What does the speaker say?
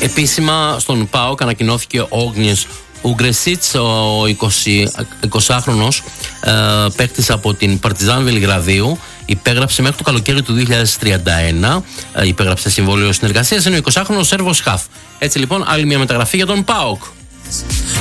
Επίσημα στον ΠΑΟΚ ανακοινώθηκε ο Όγνιες Ούγκρεσιτς, ο 20χρονος παίκτης από την Παρτιζάν Βελιγραδίου. Υπέγραψε μέχρι το καλοκαίρι του 2031, υπέγραψε συμβόλαιο συνεργασίας, είναι ο 20χρονος Σέρβος Χαφ. Έτσι λοιπόν, άλλη μια μεταγραφή για τον ΠΑΟΚ.